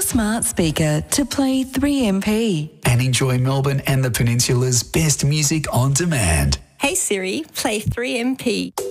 smart speaker to play 3MP. And enjoy Melbourne and the Peninsula's best music on demand. Hey Siri, play 3MP.